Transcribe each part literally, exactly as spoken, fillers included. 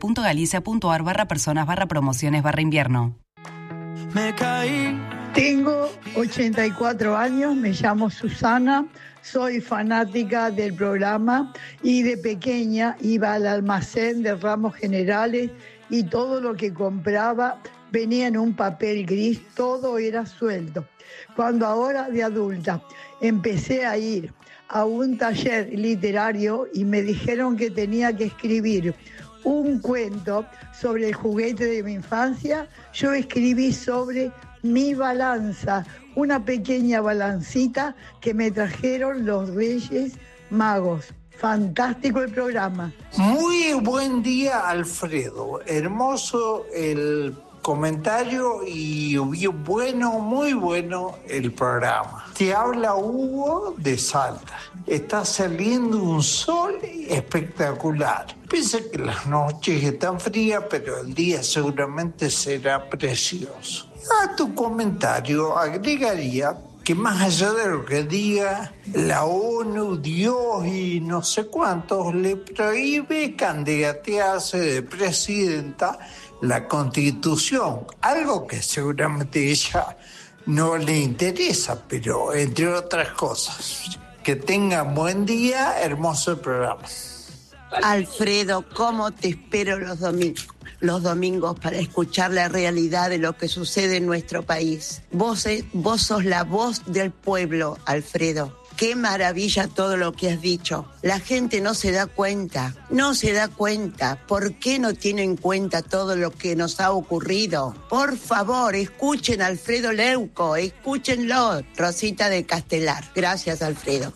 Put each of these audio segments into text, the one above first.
punto galicia punto ar barra personas barra promociones barra invierno. Me caí. Tengo ochenta y cuatro años, me llamo Susana, soy fanática del programa y de pequeña iba al almacén de Ramos Generales y todo lo que compraba venía en un papel gris, todo era sueldo. Cuando ahora de adulta empecé a ir a un taller literario y me dijeron que tenía que escribir un cuento sobre el juguete de mi infancia, yo escribí sobre mi balanza, una pequeña balancita que me trajeron los Reyes Magos. Fantástico el programa. Muy buen día, Alfredo. Hermoso el comentario y bueno, muy bueno el programa. Te habla Hugo de Salta. Está saliendo un sol espectacular. Piensa que las noches están frías, pero el día seguramente será precioso. A tu comentario agregaría que más allá de lo que diga la ONU, Dios y no sé cuántos, le prohíbe candidatearse de presidenta la Constitución, algo que seguramente ella no le interesa, pero entre otras cosas. Que tengan buen día, hermoso programa. Alfredo, ¿cómo te espero los domingos? los domingos para escuchar la realidad de lo que sucede en nuestro país. Vos, eh, vos sos la voz del pueblo, Alfredo. Qué maravilla todo lo que has dicho. La gente no se da cuenta, no se da cuenta. ¿Por qué no tiene en cuenta todo lo que nos ha ocurrido? Por favor, escuchen a Alfredo Leuco, escúchenlo. Rosita de Castelar. Gracias, Alfredo.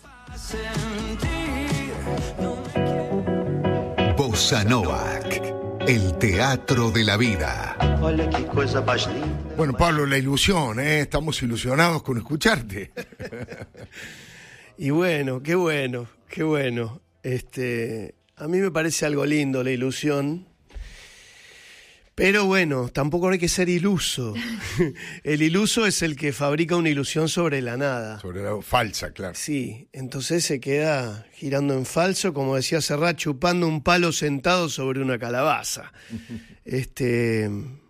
Bossa Nova, el teatro de la vida. Bueno, Pablo, la ilusión, ¿eh? Estamos ilusionados con escucharte. Y bueno, qué bueno, qué bueno. Este, a mí me parece algo lindo la ilusión. Pero bueno, tampoco hay que ser iluso. El iluso es el que fabrica una ilusión sobre la nada. Sobre la falsa, claro. Sí, entonces se queda girando en falso, como decía Serrat, chupando un palo sentado sobre una calabaza. Este,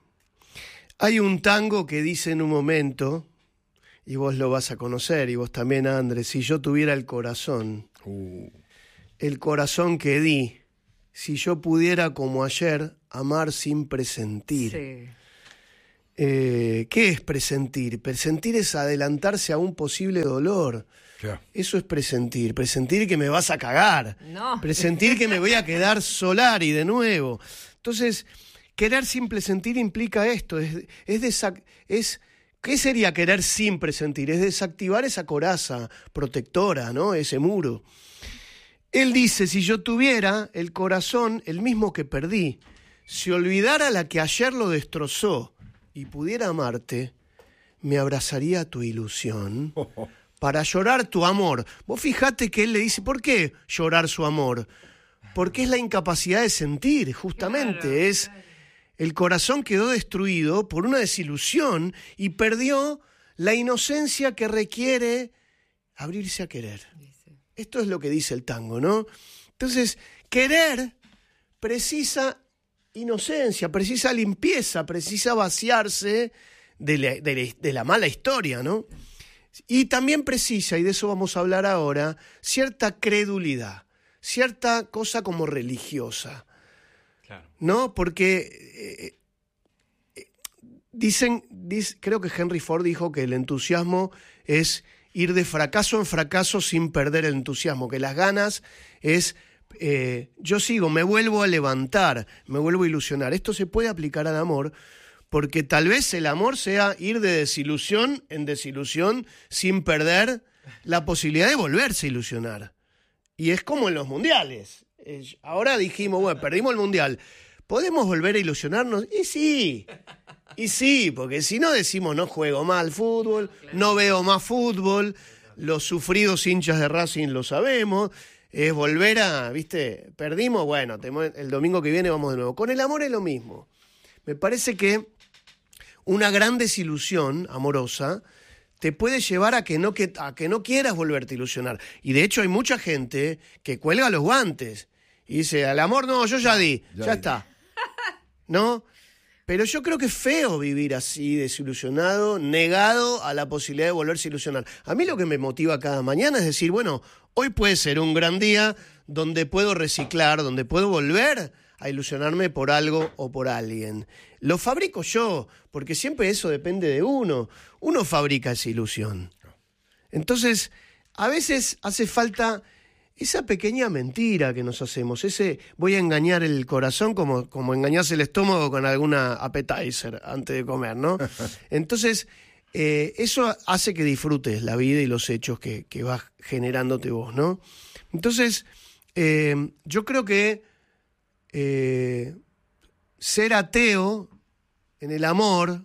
hay un tango que dice en un momento, y vos lo vas a conocer, y vos también, Andrés, si yo tuviera el corazón, uh. el corazón que di, si yo pudiera como ayer amar sin presentir. Sí. Eh, ¿Qué es presentir? Presentir es adelantarse a un posible dolor. Claro. Eso es presentir. Presentir que me vas a cagar. No. Presentir que me voy a quedar solari de nuevo. Entonces, querer sin presentir implica esto. Es, es, desac- es ¿Qué sería querer sin presentir? Es desactivar esa coraza protectora, ¿no? Ese muro. Él dice, si yo tuviera el corazón, el mismo que perdí, si olvidara la que ayer lo destrozó y pudiera amarte, me abrazaría a tu ilusión para llorar tu amor. Vos fijate que él le dice, ¿por qué llorar su amor? Porque es la incapacidad de sentir, justamente. Claro, es claro. El corazón quedó destruido por una desilusión y perdió la inocencia que requiere abrirse a querer. Esto es lo que dice el tango, ¿no? Entonces, querer precisa inocencia, precisa limpieza, precisa vaciarse de la, de la, de la mala historia, ¿no? Y también precisa, y de eso vamos a hablar ahora, cierta credulidad, cierta cosa como religiosa, claro. ¿No? Porque eh, eh, dicen, dice, creo que Henry Ford dijo que el entusiasmo es ir de fracaso en fracaso sin perder el entusiasmo, que las ganas es, eh, yo sigo, me vuelvo a levantar, me vuelvo a ilusionar. Esto se puede aplicar al amor, porque tal vez el amor sea ir de desilusión en desilusión sin perder la posibilidad de volverse a ilusionar. Y es como en los mundiales. Ahora dijimos, bueno, perdimos el mundial, ¿podemos volver a ilusionarnos? Y sí, y sí, porque si no decimos no juego más al fútbol, no veo más fútbol, los sufridos hinchas de Racing lo sabemos, es volver a, ¿viste? Perdimos, bueno, el domingo que viene vamos de nuevo. Con el amor es lo mismo. Me parece que una gran desilusión amorosa te puede llevar a que no, que, a que no quieras volverte a ilusionar. Y de hecho hay mucha gente que cuelga los guantes y dice, al amor no, yo ya di, ya, ya di. Está. ¿no? Pero yo creo que es feo vivir así, desilusionado, negado a la posibilidad de volverse a ilusionar. A mí lo que me motiva cada mañana es decir, bueno, hoy puede ser un gran día donde puedo reciclar, donde puedo volver a ilusionarme por algo o por alguien. Lo fabrico yo, porque siempre eso depende de uno. Uno fabrica esa ilusión. Entonces, a veces hace falta esa pequeña mentira que nos hacemos, ese voy a engañar el corazón como, como engañás el estómago con alguna appetizer antes de comer, ¿no? Entonces, eh, eso hace que disfrutes la vida y los hechos que, que vas generándote vos, ¿no? Entonces, eh, yo creo que eh, ser ateo en el amor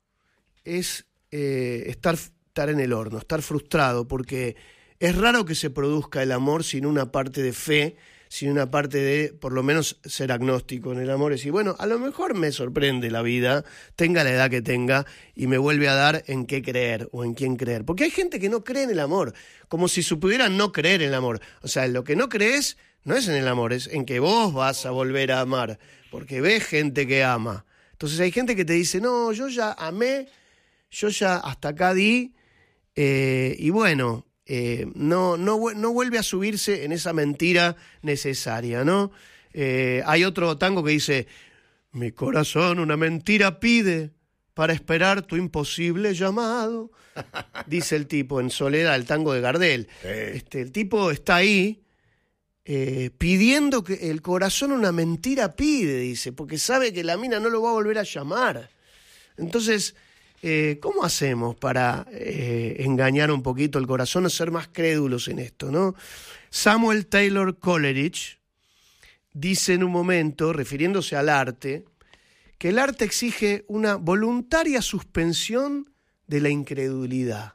es eh, estar, estar en el horno, estar frustrado, porque es raro que se produzca el amor sin una parte de fe, sin una parte de, por lo menos, ser agnóstico en el amor. Es decir, bueno, a lo mejor me sorprende la vida, tenga la edad que tenga, y me vuelve a dar en qué creer o en quién creer. Porque hay gente que no cree en el amor, como si supieran no creer en el amor. O sea, lo que no crees no es en el amor, es en que vos vas a volver a amar, porque ves gente que ama. Entonces hay gente que te dice, no, yo ya amé, yo ya hasta acá di, eh, y bueno... Eh, no, no, no vuelve a subirse en esa mentira necesaria, ¿no? Eh, hay otro tango que dice, mi corazón una mentira pide para esperar tu imposible llamado, dice el tipo en Soledad, el tango de Gardel. Sí. Este, el tipo está ahí eh, pidiendo que el corazón una mentira pide, dice, porque sabe que la mina no lo va a volver a llamar. Entonces... Eh, ¿cómo hacemos para eh, engañar un poquito el corazón o ser más crédulos en esto, ¿no? Samuel Taylor Coleridge dice en un momento, refiriéndose al arte, que el arte exige una voluntaria suspensión de la incredulidad.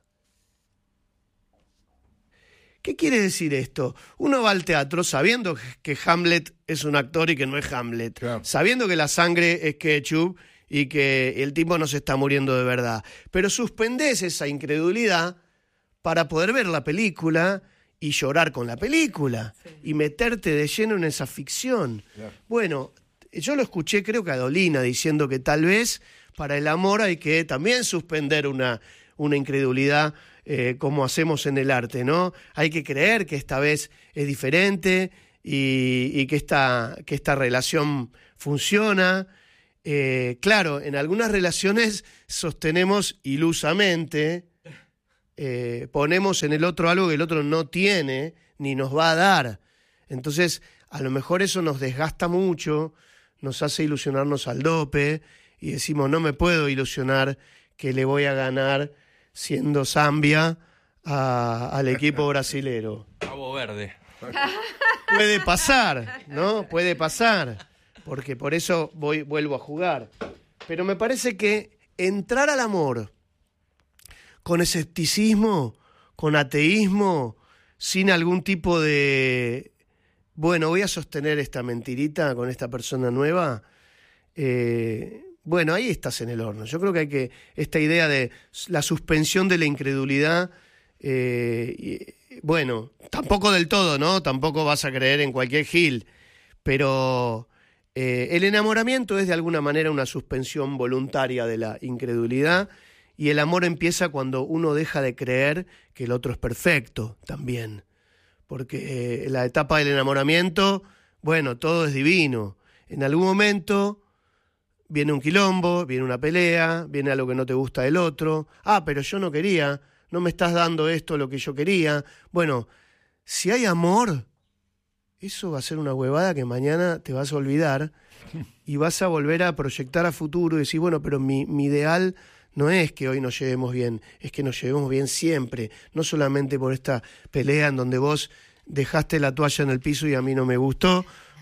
¿Qué quiere decir esto? Uno va al teatro sabiendo que Hamlet es un actor y que no es Hamlet, claro. Sabiendo que la sangre es ketchup y que el tipo no se está muriendo de verdad. Pero suspendés esa incredulidad para poder ver la película y llorar con la película, sí. Y meterte de lleno en esa ficción. Claro. Bueno, yo lo escuché creo que a Dolina diciendo que tal vez para el amor hay que también suspender una, una incredulidad eh, como hacemos en el arte, ¿no? Hay que creer que esta vez es diferente y, y que, esta, que esta relación funciona. Eh, claro, en algunas relaciones sostenemos ilusamente, eh, ponemos en el otro algo que el otro no tiene ni nos va a dar. Entonces, a lo mejor eso nos desgasta mucho, nos hace ilusionarnos al dope y decimos, no me puedo ilusionar que le voy a ganar siendo Zambia a, al equipo brasilero. Cabo Verde. Puede pasar, ¿no? Puede pasar. Porque por eso voy, vuelvo a jugar. Pero me parece que entrar al amor con escepticismo, con ateísmo, sin algún tipo de... Bueno, voy a sostener esta mentirita con esta persona nueva. Eh, bueno, ahí estás en el horno. Yo creo que hay que... Esta idea de la suspensión de la incredulidad... Eh, y, bueno, tampoco del todo, ¿no? Tampoco vas a creer en cualquier gil. Pero... Eh, el enamoramiento es de alguna manera una suspensión voluntaria de la incredulidad y el amor empieza cuando uno deja de creer que el otro es perfecto también. Porque eh, en la etapa del enamoramiento, bueno, todo es divino. En algún momento viene un quilombo, viene una pelea, viene algo que no te gusta del otro. Ah, pero yo no quería, no me estás dando esto lo que yo quería. Bueno, si hay amor... Eso va a ser una huevada que mañana te vas a olvidar y vas a volver a proyectar a futuro y decir, bueno, pero mi, mi ideal no es que hoy nos llevemos bien, es que nos llevemos bien siempre, no solamente por esta pelea en donde vos dejaste la toalla en el piso y a mí no me gustó,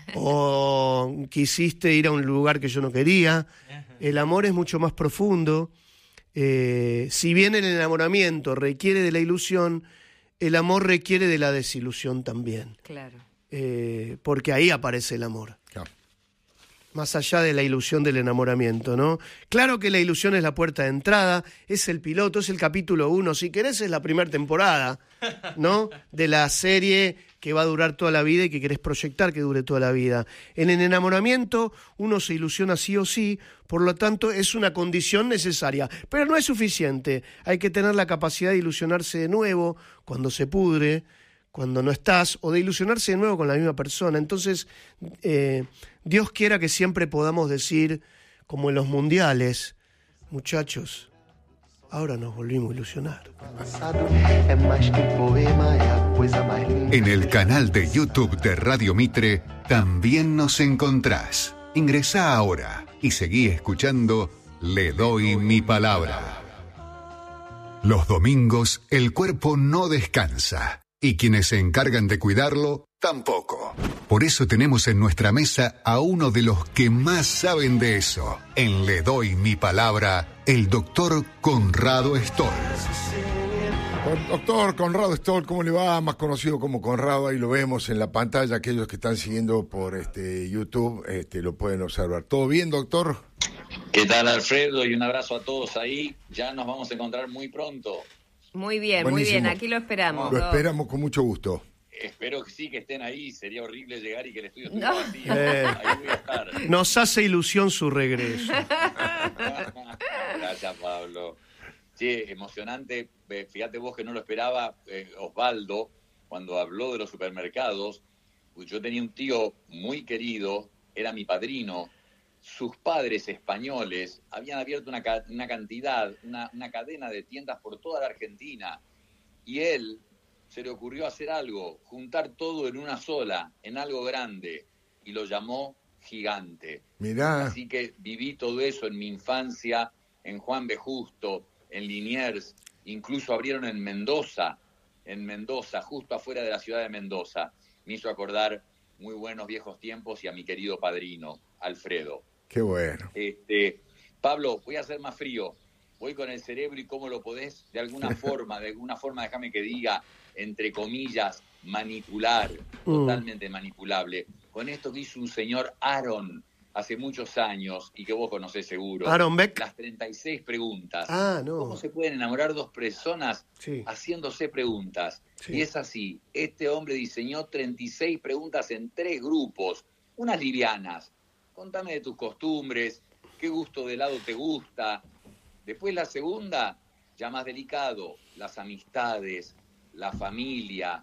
o quisiste ir a un lugar que yo no quería. El amor es mucho más profundo. Eh, si bien el enamoramiento requiere de la ilusión, el amor requiere de la desilusión también. Claro. Eh, porque ahí aparece el amor. Claro. más allá de la ilusión del enamoramiento, ¿no? Claro que la ilusión es la puerta de entrada, es el piloto, es el capítulo uno, si querés es la primera temporada, ¿no? De la serie que va a durar toda la vida y que querés proyectar que dure toda la vida. En el enamoramiento uno se ilusiona sí o sí, por lo tanto es una condición necesaria, pero no es suficiente. Hay que tener la capacidad de ilusionarse de nuevo cuando se pudre, cuando no estás, o de ilusionarse de nuevo con la misma persona. Entonces, eh, Dios quiera que siempre podamos decir, como en los mundiales, muchachos, ahora nos volvimos a ilusionar. En el canal de YouTube de Radio Mitre también nos encontrás. Ingresá ahora y seguí escuchando Le Doy Mi Palabra. Los domingos el cuerpo no descansa y quienes se encargan de cuidarlo tampoco. Por eso tenemos en nuestra mesa a uno de los que más saben de eso. En Le Doy Mi Palabra, el doctor Conrado Stoll. Doctor Conrado Stoll, ¿cómo le va? Más conocido como Conrado, ahí lo vemos en la pantalla. Aquellos que están siguiendo por este YouTube este, lo pueden observar. ¿Todo bien, doctor? ¿Qué tal, Alfredo? Y un abrazo a todos ahí. Ya nos vamos a encontrar muy pronto. Muy bien, Buenísimo. Muy bien. Aquí lo esperamos. Lo esperamos con mucho gusto. Espero que sí, que estén ahí. Sería horrible llegar y que el estudio esté no. vacío. Eh, Ahí voy a estar. Nos hace ilusión su regreso. Gracias, Pablo. Sí, emocionante. Fíjate vos que no lo esperaba, eh, Osvaldo, cuando habló de los supermercados. Yo tenía un tío muy querido, era mi padrino. Sus padres españoles habían abierto una, una cantidad, una, una cadena de tiendas por toda la Argentina. Y él se le ocurrió hacer algo, juntar todo en una sola, en algo grande, y lo llamó Gigante. Mirá. Así que viví todo eso en mi infancia, en Juan B. Justo, en Liniers, incluso abrieron en Mendoza, en Mendoza, justo afuera de la ciudad de Mendoza. Me hizo acordar muy buenos viejos tiempos y a mi querido padrino, Alfredo. Qué bueno. Este, Pablo, voy a hacer más frío. Voy con el cerebro y cómo lo podés, de alguna forma, de alguna forma, déjame que diga, entre comillas, manipular, Mm. totalmente manipulable. Con esto que hizo un señor Aaron hace muchos años y que vos conocés seguro. Aaron Beck. Las treinta y seis preguntas. Ah, no. ¿Cómo se pueden enamorar dos personas Sí. haciéndose preguntas? Sí. Y es así. Este hombre diseñó treinta y seis preguntas en tres grupos, unas livianas. Contame de tus costumbres, qué gusto de helado te gusta. Después la segunda, ya más delicado, las amistades, la familia,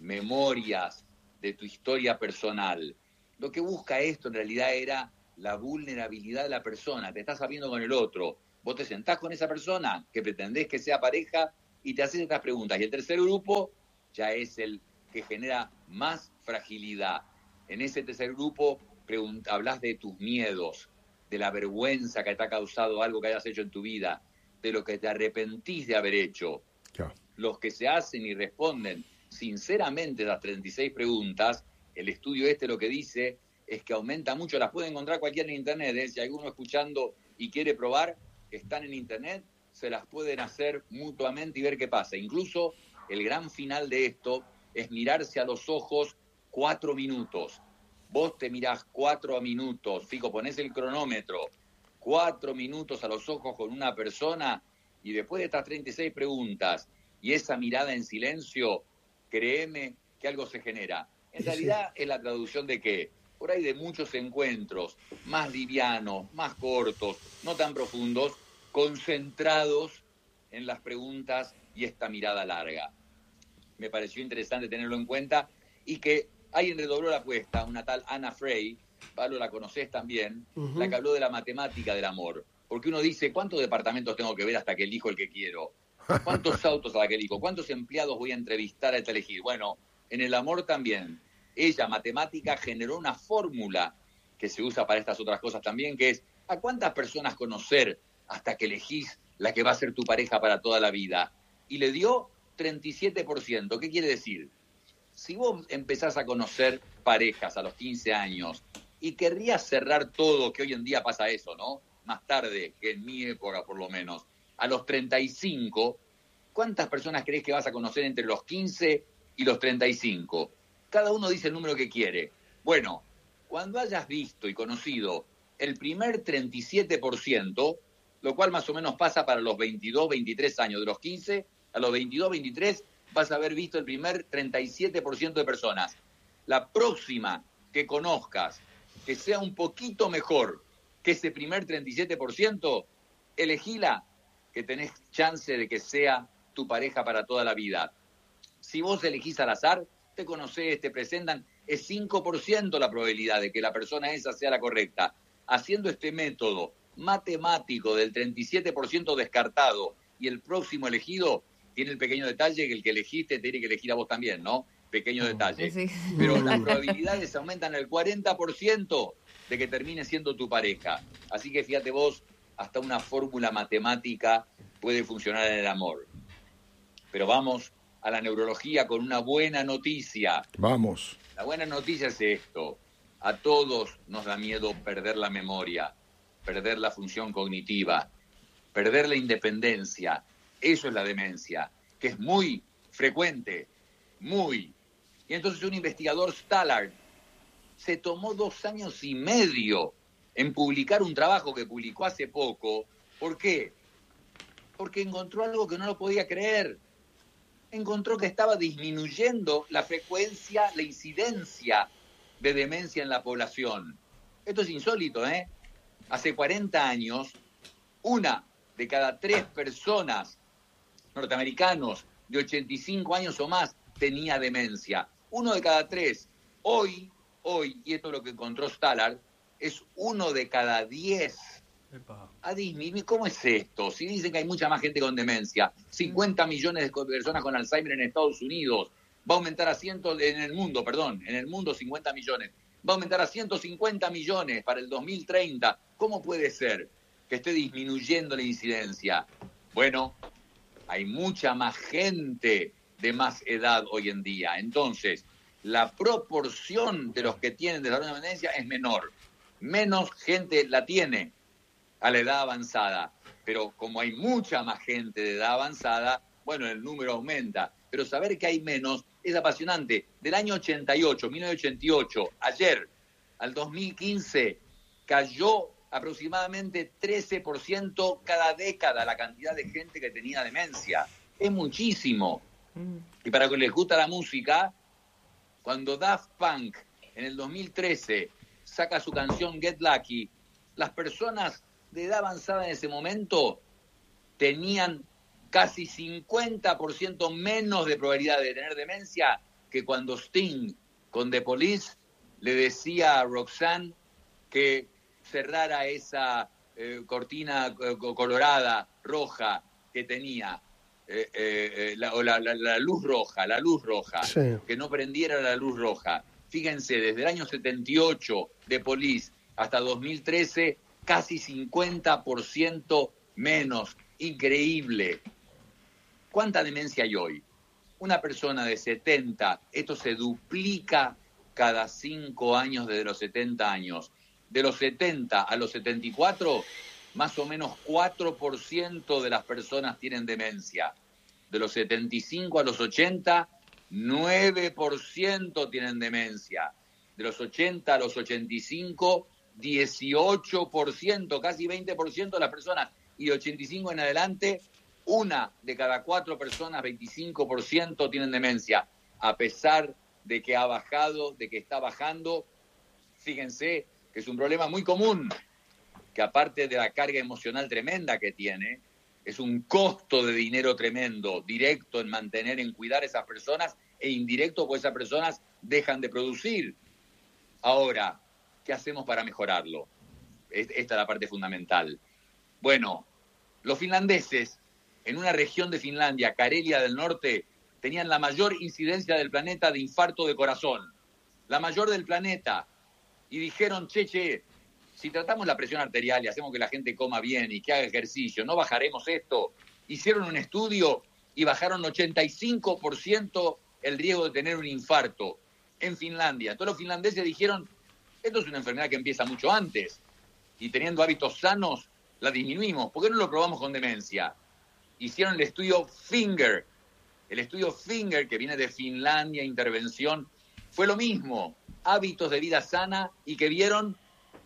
memorias de tu historia personal. Lo que busca esto en realidad era la vulnerabilidad de la persona. Te estás sabiendo con el otro. Vos te sentás con esa persona que pretendés que sea pareja y te haces estas preguntas. Y el tercer grupo ya es el que genera más fragilidad. En ese tercer grupo pregunt- hablas de tus miedos, de la vergüenza que te ha causado algo que hayas hecho en tu vida, de lo que te arrepentís de haber hecho. Chao. Los que se hacen y responden sinceramente las treinta y seis preguntas, el estudio este lo que dice es que aumenta mucho, las puede encontrar cualquiera en internet, ¿eh? Si hay alguno escuchando y quiere probar, están en internet, se las pueden hacer mutuamente y ver qué pasa. Incluso el gran final de esto es mirarse a los ojos cuatro minutos. Vos te mirás cuatro minutos, fijo, ponés el cronómetro, cuatro minutos a los ojos con una persona y después de estas treinta y seis preguntas y esa mirada en silencio, créeme que algo se genera. En realidad es la traducción de qué, por ahí de muchos encuentros más livianos, más cortos, no tan profundos, concentrados en las preguntas y esta mirada larga. Me pareció interesante tenerlo en cuenta y que alguien redobló la apuesta, una tal Anna Frey, Pablo, la conocés también, uh-huh. La que habló de la matemática del amor. Porque uno dice, ¿cuántos departamentos tengo que ver hasta que elijo el que quiero? ¿Cuántos autos hasta que elijo? ¿Cuántos empleados voy a entrevistar hasta elegir? Bueno, en el amor también. Ella, matemática, generó una fórmula que se usa para estas otras cosas también, que es ¿a cuántas personas conocer hasta que elegís la que va a ser tu pareja para toda la vida? Y le dio treinta y siete por ciento. ¿Qué quiere decir? Si vos empezás a conocer parejas a los quince años y querrías cerrar todo, que hoy en día pasa eso, ¿no? Más tarde que en mi época, por lo menos, a los treinta y cinco, ¿cuántas personas creés que vas a conocer entre los quince y los treinta y cinco? Cada uno dice el número que quiere. Bueno, cuando hayas visto y conocido el primer treinta y siete por ciento, lo cual más o menos pasa para los veintidós, veintitrés años. De los quince a los veintidós, veintitrés vas a haber visto el primer treinta y siete por ciento de personas. La próxima que conozcas, que sea un poquito mejor que ese primer treinta y siete por ciento, elegila, que tenés chance de que sea tu pareja para toda la vida. Si vos elegís al azar, te conocés, te presentan, es cinco por ciento la probabilidad de que la persona esa sea la correcta. Haciendo este método matemático del treinta y siete por ciento descartado y el próximo elegido, tiene el pequeño detalle que el que elegiste tiene que elegir a vos también, ¿no? Pequeño detalle. Sí. Pero las probabilidades aumentan al cuarenta por ciento de que termine siendo tu pareja. Así que fíjate vos, hasta una fórmula matemática puede funcionar en el amor. Pero vamos a la neurología con una buena noticia. Vamos. La buena noticia es esto. A todos nos da miedo perder la memoria, perder la función cognitiva, perder la independencia. Eso es la demencia, que es muy frecuente, muy. Y entonces un investigador, Stallard, se tomó dos años y medio en publicar un trabajo que publicó hace poco. ¿Por qué? Porque encontró algo que no lo podía creer. Encontró que estaba disminuyendo la frecuencia, la incidencia de demencia en la población. Esto es insólito, ¿eh? Hace cuarenta años, una de cada tres personas norteamericanos de ochenta y cinco años o más tenía demencia. Uno de cada tres. Hoy, hoy, y esto es lo que encontró Stallard, es uno de cada diez. Ha disminuido. ¿Cómo es esto? Si dicen que hay mucha más gente con demencia, cincuenta millones de personas con Alzheimer en Estados Unidos, va a aumentar a cientos, en el mundo, perdón, en el mundo cincuenta millones, va a aumentar a ciento cincuenta millones para el dos mil treinta. ¿Cómo puede ser que esté disminuyendo la incidencia? Bueno, hay mucha más gente de más edad hoy en día. Entonces, la proporción de los que tienen desarrollo de demencia es menor. Menos gente la tiene a la edad avanzada. Pero como hay mucha más gente de edad avanzada, bueno, el número aumenta. Pero saber que hay menos es apasionante. Del año ochenta y ocho, mil novecientos ochenta y ocho, ayer, al dos mil quince, cayó aproximadamente trece por ciento cada década la cantidad de gente que tenía demencia. Es muchísimo. Y para que les gusta la música, cuando Daft Punk en el dos mil trece saca su canción Get Lucky, las personas de edad avanzada en ese momento tenían casi cincuenta por ciento menos de probabilidad de tener demencia que cuando Sting con The Police le decía a Roxanne que cerrara esa eh, cortina eh, colorada, roja que tenía, eh, eh, la, o la, la, la luz roja, la luz roja, sí. Que no prendiera la luz roja. Fíjense, desde el año setenta y ocho de Police hasta dos mil trece, casi cincuenta por ciento menos. Increíble. ¿Cuánta demencia hay hoy? Una persona de setenta, esto se duplica cada cinco años desde los setenta años. De los setenta a los setenta y cuatro, más o menos cuatro por ciento de las personas tienen demencia. De los setenta y cinco a los ochenta, nueve por ciento tienen demencia. De los ochenta a los ochenta y cinco, dieciocho por ciento, casi veinte por ciento de las personas. Y de ochenta y cinco en adelante, una de cada cuatro personas, veinticinco por ciento, tienen demencia. A pesar de que ha bajado, de que está bajando, fíjense que es un problema muy común, que aparte de la carga emocional tremenda que tiene, es un costo de dinero tremendo, directo en mantener, en cuidar a esas personas, e indirecto porque esas personas dejan de producir. Ahora, ¿qué hacemos para mejorarlo? Esta es la parte fundamental. Bueno, los finlandeses, en una región de Finlandia, Karelia del Norte, tenían la mayor incidencia del planeta de infarto de corazón. La mayor del planeta. Y dijeron, che, che, si tratamos la presión arterial y hacemos que la gente coma bien y que haga ejercicio, ¿no bajaremos esto? Hicieron un estudio y bajaron ochenta y cinco por ciento el riesgo de tener un infarto en Finlandia. Todos los finlandeses dijeron, esto es una enfermedad que empieza mucho antes y teniendo hábitos sanos la disminuimos. ¿Por qué no lo probamos con demencia? Hicieron el estudio Finger. El estudio Finger, que viene de Finlandia, intervención, fue lo mismo. Hábitos de vida sana y que vieron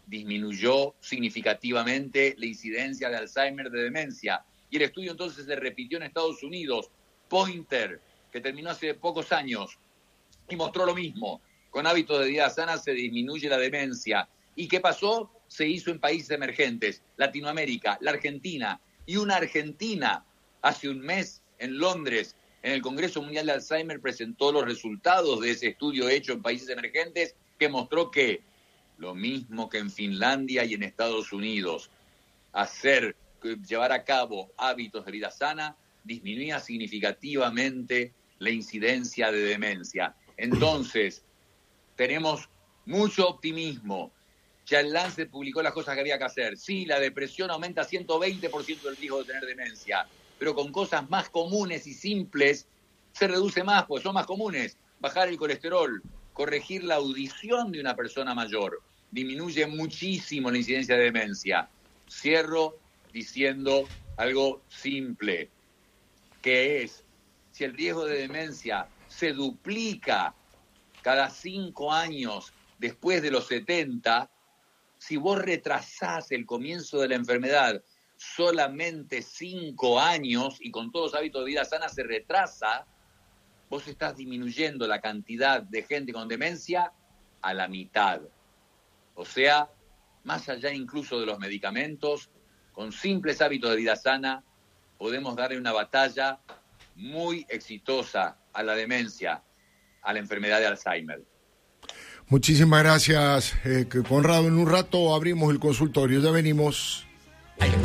disminuyó significativamente la incidencia de Alzheimer, de demencia. Y el estudio entonces se repitió en Estados Unidos, Pointer, que terminó hace pocos años, y mostró lo mismo. Con hábitos de vida sana se disminuye la demencia. ¿Y qué pasó? Se hizo en países emergentes, Latinoamérica, la Argentina, y una Argentina hace un mes en Londres, en el Congreso Mundial de Alzheimer, presentó los resultados de ese estudio hecho en países emergentes que mostró que, lo mismo que en Finlandia y en Estados Unidos, hacer, llevar a cabo hábitos de vida sana disminuía significativamente la incidencia de demencia. Entonces, tenemos mucho optimismo. Ya el Lancet publicó las cosas que había que hacer. Sí, la depresión aumenta ciento veinte por ciento el riesgo de tener demencia, pero con cosas más comunes y simples se reduce más, pues son más comunes. Bajar el colesterol, corregir la audición de una persona mayor, disminuye muchísimo la incidencia de demencia. Cierro diciendo algo simple, que es, si el riesgo de demencia se duplica cada cinco años después de los setenta, si vos retrasás el comienzo de la enfermedad solamente cinco años y con todos los hábitos de vida sana se retrasa, vos estás disminuyendo la cantidad de gente con demencia a la mitad. O sea, más allá incluso de los medicamentos, con simples hábitos de vida sana, podemos darle una batalla muy exitosa a la demencia, a la enfermedad de Alzheimer. Muchísimas gracias, eh, Conrado. En un rato abrimos el consultorio. Ya venimos.